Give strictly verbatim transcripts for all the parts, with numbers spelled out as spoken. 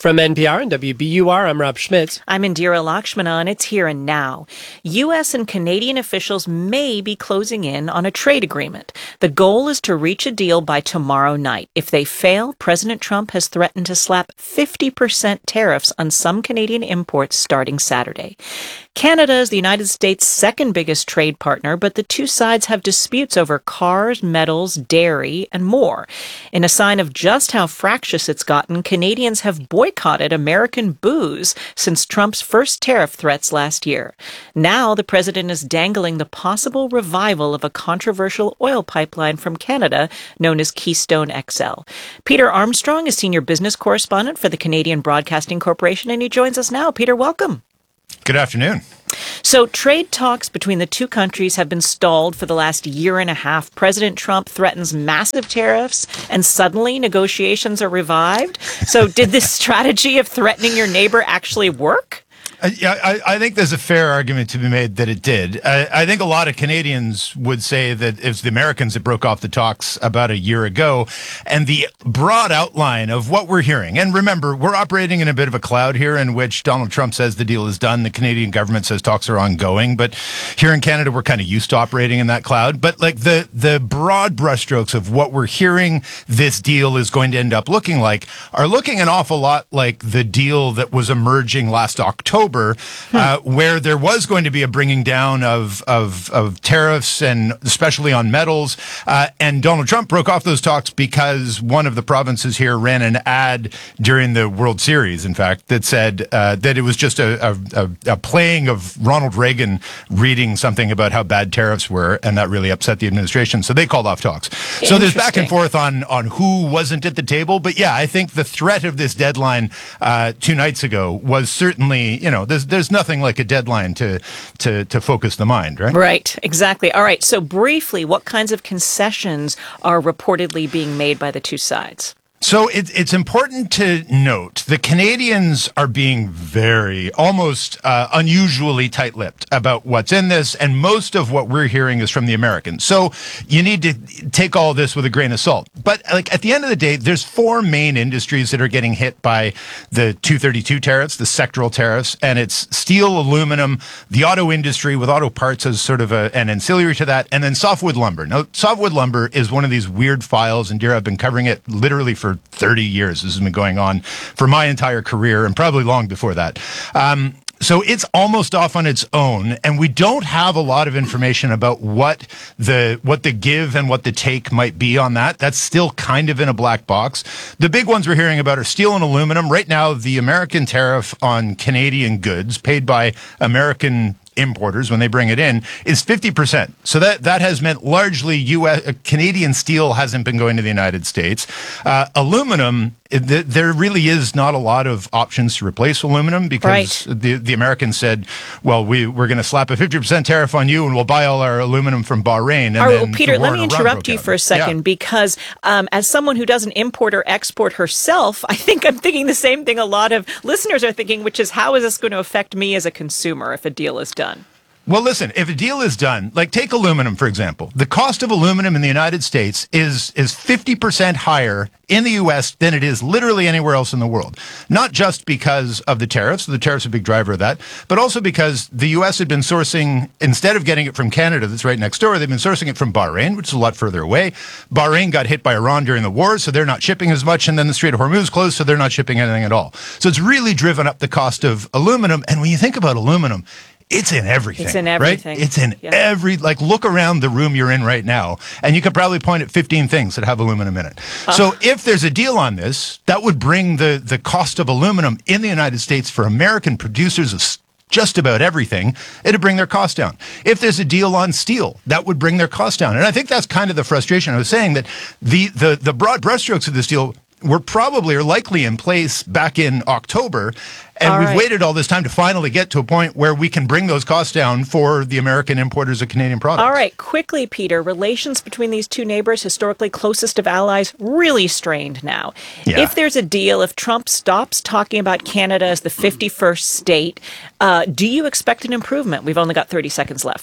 From N P R and W B U R, I'm Rob Schmitz. I'm Indira Lakshmana, and it's here and now. U S and Canadian officials may be closing in on a trade agreement. The goal is to reach a deal by tomorrow night. If they fail, President Trump has threatened to slap fifty percent tariffs on some Canadian imports starting Saturday. Canada is the United States' second biggest trade partner, but the two sides have disputes over cars, metals, dairy, and more. In a sign of just how fractious it's gotten, Canadians have boycotted American booze since Trump's first tariff threats last year. Now, the president is dangling the possible revival of a controversial oil pipeline from Canada known as Keystone X L. Peter Armstrong is senior business correspondent for the Canadian Broadcasting Corporation, and he joins us now. Peter, welcome. Good afternoon. So trade talks between the two countries have been stalled for the last year and a half. President Trump threatens massive tariffs, and suddenly negotiations are revived. So did this strategy of threatening your neighbor actually work? Uh, yeah, I, I think there's a fair argument to be made that it did. I, I think a lot of Canadians would say that it was the Americans that broke off the talks about a year ago. And the broad outline of what we're hearing, and remember, we're operating in a bit of a cloud here in which Donald Trump says the deal is done. The Canadian government says talks are ongoing. But here in Canada, we're kind of used to operating in that cloud. But like the, the broad brushstrokes of what we're hearing this deal is going to end up looking like are looking an awful lot like the deal that was emerging last October. Uh, where there was going to be a bringing down of, of, of tariffs, and especially on metals. Uh, and Donald Trump broke off those talks because one of the provinces here ran an ad during the World Series, in fact, that said uh, that it was just a, a, a playing of Ronald Reagan reading something about how bad tariffs were, and that really upset the administration. So they called off talks. So there's back and forth on, on who wasn't at the table. But yeah, I think the threat of this deadline uh, two nights ago was certainly, you know, There's there's nothing like a deadline to, to to focus the mind, right? Right, exactly. All right, so briefly, what kinds of concessions are reportedly being made by the two sides? So it, it's important to note the Canadians are being very, almost uh, unusually tight-lipped about what's in this, and most of what we're hearing is from the Americans. So you need to take all this with a grain of salt. But like at the end of the day, there's four main industries that are getting hit by the two thirty-two tariffs, the sectoral tariffs, and it's steel, aluminum, the auto industry with auto parts as sort of a, an ancillary to that, and then softwood lumber. Now, softwood lumber is one of these weird files, and dear, I've been covering it literally for thirty years. This has been going on for my entire career and probably long before that. Um, so it's almost off on its own, and we don't have a lot of information about what the what the give and what the take might be on that. That's still kind of in a black box. The big ones we're hearing about are steel and aluminum. Right now, the American tariff on Canadian goods paid by American importers when they bring it in is fifty percent. So that that has meant largely U S uh, Canadian steel hasn't been going to the United States. Uh, aluminum, it, th- there really is not a lot of options to replace aluminum because right. the the Americans said, well, we we're going to slap a fifty percent tariff on you and we'll buy all our aluminum from Bahrain. And all right, then well, Peter, the war let me in Iran interrupt broke you out. for a second Yeah. because um, as someone who doesn't import or export herself, I think I'm thinking the same thing a lot of listeners are thinking, which is how is this going to affect me as a consumer if a deal is done? Well, listen, if a deal is done, like take aluminum, for example. The cost of aluminum in the United States is is fifty percent higher in the U S than it is literally anywhere else in the world. Not just because of the tariffs, the tariffs are a big driver of that, but also because the U S had been sourcing, instead of getting it from Canada that's right next door, they've been sourcing it from Bahrain, which is a lot further away. Bahrain got hit by Iran during the war, so they're not shipping as much, and then the Strait of Hormuz closed, so they're not shipping anything at all. So it's really driven up the cost of aluminum, and when you think about aluminum, it's in everything. It's in everything. Right? It's in yeah. every, like, look around the room you're in right now, and you could probably point at fifteen things that have aluminum in it. Uh. So if there's a deal on this, that would bring the, the cost of aluminum in the United States for American producers of just about everything, it'd bring their cost down. If there's a deal on steel, that would bring their cost down. And I think that's kind of the frustration. I was saying that the, the, the broad brushstrokes of this deal were probably or likely in place back in October. And all we've right. waited all this time to finally get to a point where we can bring those costs down for the American importers of Canadian products. All right, quickly, Peter, relations between these two neighbors, historically closest of allies, really strained now. Yeah. If there's a deal, if Trump stops talking about Canada as the fifty-first state, uh, do you expect an improvement? We've only got thirty seconds left.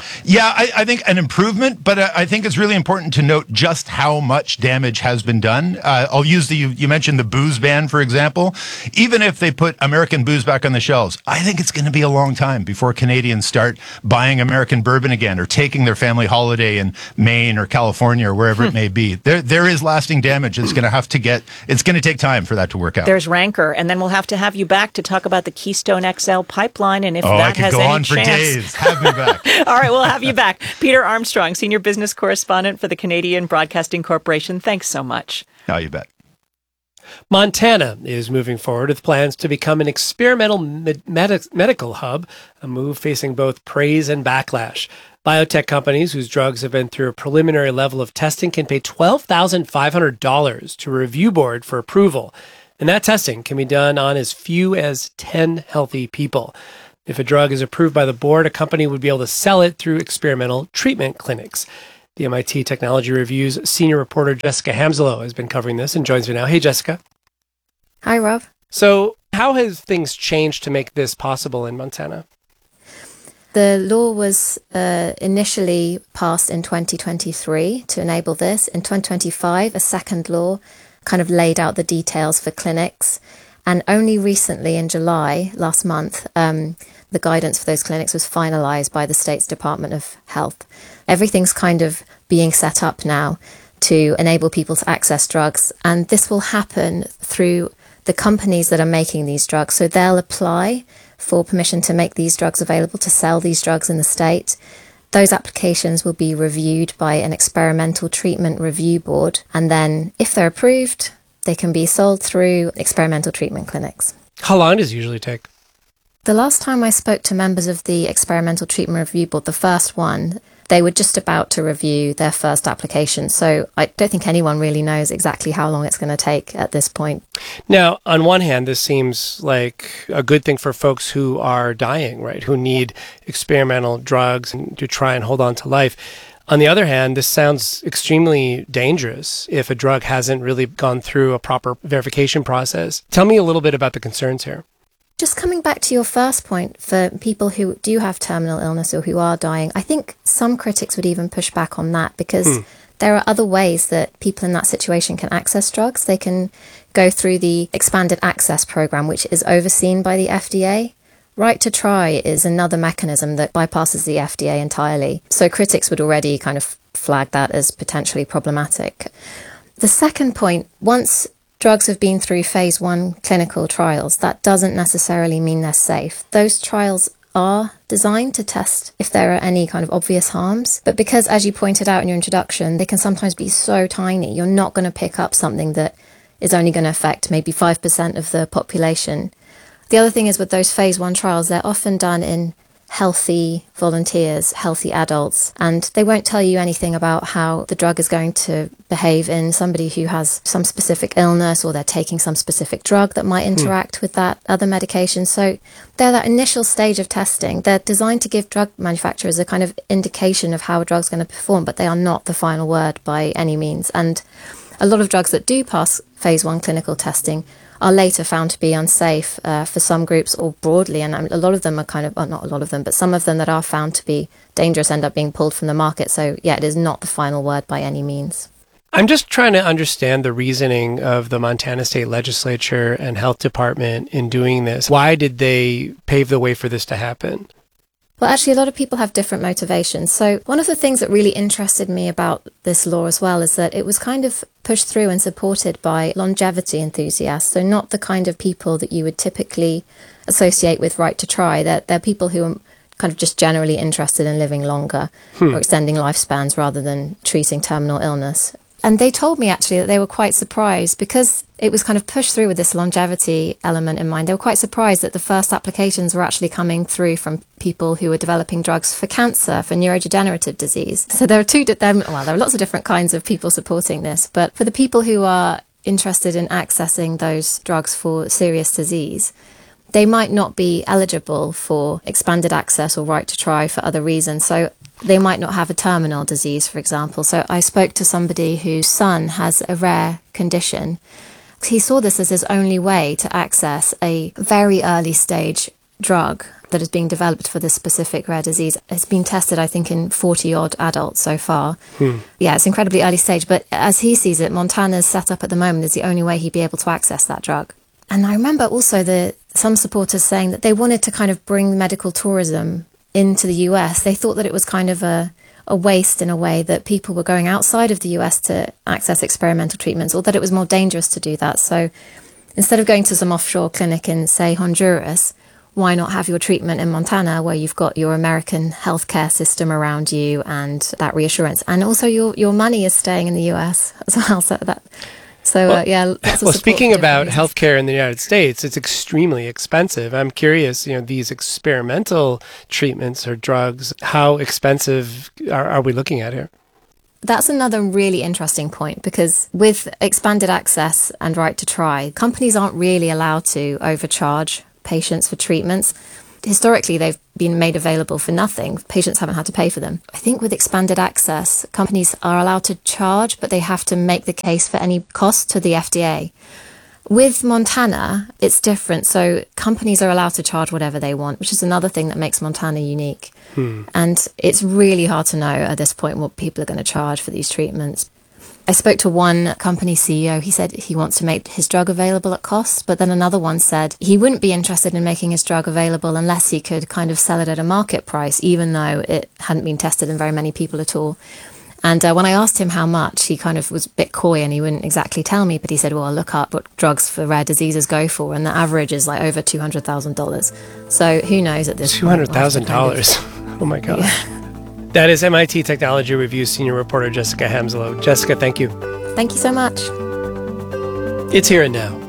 Yeah, I, I think an improvement, but uh, I think it's really important to note just how much damage has been done. Uh, I'll use the, you, you mentioned the booze ban, for example. Even if they put American booze back on the shelves, I think it's going to be a long time before Canadians start buying American bourbon again or taking their family holiday in Maine or California or wherever it may be. There, there is lasting damage. It's going to have to get, it's going to take time for that to work out. There's rancor, and then we'll have to have you back to talk about the Keystone X L pipeline and if oh, that I could has go any on for chance. days. Have me back. All right, we'll have you back. Peter Armstrong, Senior Business Correspondent for the Canadian Broadcasting Corporation. Thanks so much. Oh, you bet. Montana is moving forward with plans to become an experimental med- med- medical hub, a move facing both praise and backlash. Biotech companies whose drugs have been through a preliminary level of testing can pay twelve thousand five hundred dollars to a review board for approval. And that testing can be done on as few as ten healthy people. If a drug is approved by the board, a company would be able to sell it through experimental treatment clinics. The M I T Technology Review's senior reporter Jessica Hamzelo has been covering this and joins me now. Hey, Jessica. Hi, Rob. So how has things changed to make this possible in Montana? The law was uh, initially passed in twenty twenty-three to enable this. In twenty twenty-five, a second law kind of laid out the details for clinics. And only recently, in July, last month, um, the guidance for those clinics was finalised by the state's Department of Health. Everything's kind of being set up now to enable people to access drugs. And this will happen through the companies that are making these drugs. So they'll apply for permission to make these drugs available, to sell these drugs in the state. Those applications will be reviewed by an experimental treatment review board. And then if they're approved, they can be sold through experimental treatment clinics. How long does it usually take? The last time I spoke to members of the Experimental Treatment Review Board, the first one, they were just about to review their first application. So I don't think anyone really knows exactly how long it's going to take at this point. Now, on one hand, this seems like a good thing for folks who are dying, right? Who need experimental drugs and to try and hold on to life. On the other hand, this sounds extremely dangerous if a drug hasn't really gone through a proper verification process. Tell me a little bit about the concerns here. Just coming back to your first point, for people who do have terminal illness or who are dying, I think some critics would even push back on that because hmm. there are other ways that people in that situation can access drugs. They can go through the Expanded Access Program, which is overseen by the F D A. Right to try is another mechanism that bypasses the F D A entirely. So critics would already kind of flag that as potentially problematic. The second point, once drugs have been through phase one clinical trials, that doesn't necessarily mean they're safe. Those trials are designed to test if there are any kind of obvious harms. But because, as you pointed out in your introduction, they can sometimes be so tiny, you're not going to pick up something that is only going to affect maybe five percent of the population. The other thing is with those phase one trials, they're often done in healthy volunteers, healthy adults, and they won't tell you anything about how the drug is going to behave in somebody who has some specific illness or they're taking some specific drug that might interact mm. with that other medication. So they're that initial stage of testing. They're designed to give drug manufacturers a kind of indication of how a drug's going to perform, but they are not the final word by any means. And a lot of drugs that do pass phase one clinical testing are later found to be unsafe uh, for some groups or broadly, and a lot of them are kind of, well, not a lot of them, but some of them that are found to be dangerous end up being pulled from the market. So yeah, it is not the final word by any means. I'm just trying to understand the reasoning of the Montana State Legislature and Health Department in doing this. Why did they pave the way for this to happen? Well, actually, a lot of people have different motivations. So one of the things that really interested me about this law as well is that it was kind of pushed through and supported by longevity enthusiasts. So not the kind of people that you would typically associate with right to try. They're, they're people who are kind of just generally interested in living longer hmm. or extending lifespans rather than treating terminal illness. And they told me actually that they were quite surprised because it was kind of pushed through with this longevity element in mind. They were quite surprised that the first applications were actually coming through from people who were developing drugs for cancer, for neurodegenerative disease. So there are two, well, there are lots of different kinds of people supporting this. But for the people who are interested in accessing those drugs for serious disease, they might not be eligible for expanded access or right to try for other reasons. So they might not have a terminal disease, for example. So I spoke to somebody whose son has a rare condition. He saw this as his only way to access a very early stage drug that is being developed for this specific rare disease. It's been tested, I think, in forty odd adults so far. Hmm. Yeah, it's incredibly early stage. But as he sees it, Montana's set up at the moment is the only way he'd be able to access that drug. And I remember also the some supporters saying that they wanted to kind of bring medical tourism into the U S. They thought that it was kind of a, a waste in a way, that people were going outside of the U S to access experimental treatments, or that it was more dangerous to do that. So instead of going to some offshore clinic in, say, Honduras, why not have your treatment in Montana, where you've got your American healthcare system around you and that reassurance, and also your, your money is staying in the U S as well. So that, so well, uh, yeah. Well, speaking about healthcare in the United States, it's extremely expensive. I'm curious, you know, these experimental treatments or drugs, how expensive are, are we looking at here? That's another really interesting point, because with expanded access and right to try, companies aren't really allowed to overcharge patients for treatments. Historically, they've been made available for nothing. Patients haven't had to pay for them. I think with expanded access, companies are allowed to charge, but they have to make the case for any cost to the F D A. With Montana, it's different. So companies are allowed to charge whatever they want, which is another thing that makes Montana unique. Hmm. And it's really hard to know at this point what people are going to charge for these treatments. I spoke to one company C E O. He said he wants to make his drug available at cost, but then another one said he wouldn't be interested in making his drug available unless he could kind of sell it at a market price, even though it hadn't been tested in very many people at all. And uh, when I asked him how much, he kind of was a bit coy and he wouldn't exactly tell me, but he said, well, I'll look up what drugs for rare diseases go for, and the average is like over two hundred thousand dollars. So who knows at this two hundred thousand dollars. Oh my God. Yeah. That is M I T Technology Review senior reporter Jessica Hamslow. Jessica, thank you. Thank you so much. It's Here and Now.